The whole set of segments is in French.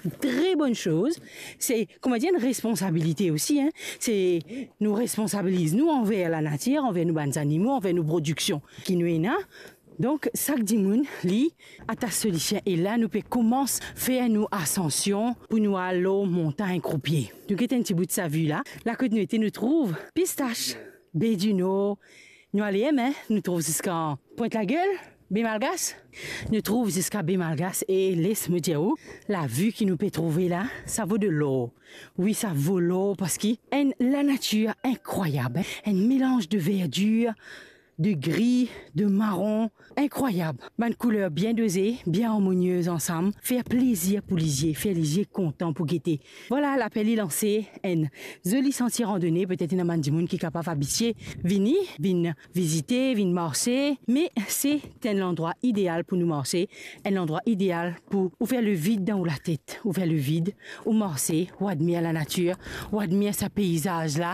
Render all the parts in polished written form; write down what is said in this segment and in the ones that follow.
une très bonne chose. C'est, comment dire, une responsabilité aussi. Hein. C'est, nous responsabilise, nous, envers la nature, envers nos animaux, envers nos productions qui nous est là. Donc, chaque dimanche, à ta solution, et là, nous pouvons commencer à faire nos ascensions pour nous aller aux montagnes croupier. Nous avons un petit bout de sa vue là. Là, que nous trouvons pistache, baie du Nord. Nous allons, hein, nous trouvons jusqu'à Pointe-la-Gueule, Baie-Malgace. Nous trouvons jusqu'à Baie-Malgace et laisse-moi dire où, la vue qui nous peut trouver là, ça vaut de l'eau. Oui, ça vaut l'eau parce que la nature incroyable, hein, un mélange de verdure, de gris, de marron, incroyable. Une couleur bien dosée, bien harmonieuse ensemble. Faire plaisir pour les yeux, faire les yeux contents pour guetter. Voilà, l'appel est lancé. Un joli sentier randonnée, peut-être une amende du monde qui est capable d'habiter. Vini visiter, vini marcher. Mais c'est un endroit idéal pour nous marcher. Un endroit idéal pour faire le vide dans la tête. Ou faire le vide, ou marcher, ou admirer la nature, ou admirer ce paysage là.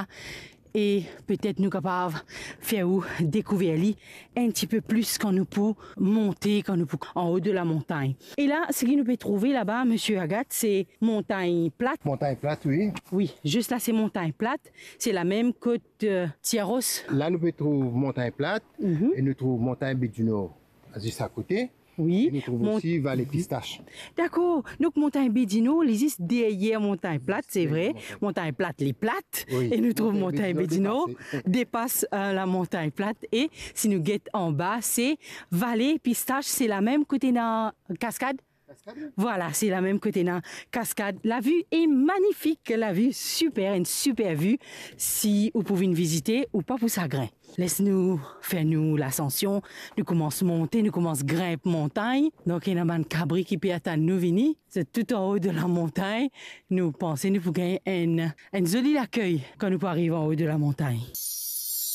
Et peut-être nous capables de faire découvrir un petit peu plus quand nous pouvons monter, quand nous pouvons en haut de la montagne. Et là, ce qu'il nous peut trouver là-bas, Monsieur Agathe, c'est montagne plate. Montagne plate, oui. Oui, juste là, c'est montagne plate. C'est la même côte Tiaros. Là, nous pouvons trouver montagne plate et nous trouvons montagne baie du Nord, juste à côté. Oui. Et nous trouvons aussi vallée pistache. D'accord. Donc, montagne Bédino, les is derrière montagne plate, c'est vrai. Montagne plate, les plates. Oui. Et nous trouvons montagne Bédino, dépasse la montagne plate. Et si nous guettons en bas, c'est vallée pistache, c'est la même côté dans cascade. Voilà, c'est la même côté dans cascade. La vue est magnifique, la vue super, une super vue. Si vous pouvez nous visiter ou pas pour ça grain. Laisse-nous faire nous l'ascension. Nous commençons à monter, nous commençons à grimper montagne. Donc, il y a un cabri qui peut attendre nous venir. C'est tout en haut de la montagne. Nous pensons nous pouvons gagner un joli accueil quand nous arrivons en haut de la montagne.